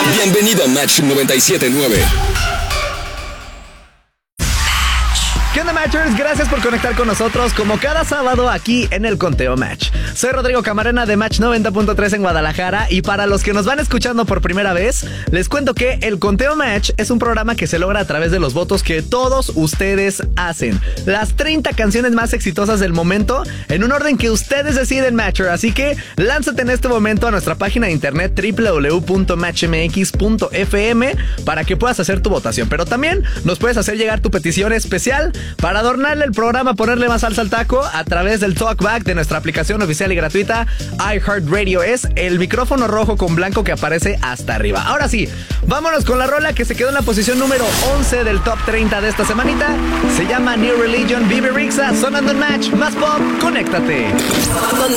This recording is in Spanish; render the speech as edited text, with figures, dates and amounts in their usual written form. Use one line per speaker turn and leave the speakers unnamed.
Bienvenido a Match 97.9.
¿Qué onda, Matchers? Gracias por conectar con nosotros como cada sábado aquí en el Conteo Match. Soy Rodrigo Camarena de Match 90.3 en Guadalajara y para los que nos van escuchando por primera vez, les cuento que el Conteo Match es un programa que se logra a través de los votos que todos ustedes hacen. Las 30 canciones más exitosas del momento en un orden que ustedes deciden, Matcher. Así que lánzate en este momento a nuestra página de internet www.matchmx.fm para que puedas hacer tu votación. Pero también nos puedes hacer llegar tu petición especial para adornarle el programa, ponerle más salsa al taco a través del talkback de nuestra aplicación oficial y gratuita iHeartRadio. Es el micrófono rojo con blanco que aparece hasta arriba. Ahora sí, vámonos con la rola que se quedó en la posición número 11 del top 30 de esta semanita. Se llama New Religion, Bibi Rexha, sonando en Match. Más pop, conéctate.